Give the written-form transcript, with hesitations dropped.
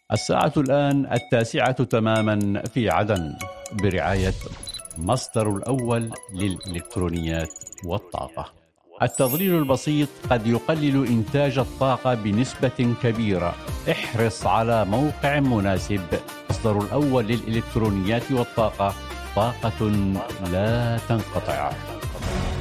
الساعة الآن 9 تماما في عدن، برعاية مصدر الأول للإلكترونيات والطاقة. التظليل البسيط قد يقلل إنتاج الطاقة بنسبة كبيرة. احرص على موقع مناسب. مصدر الأول للإلكترونيات والطاقة، طاقة لا تنقطع.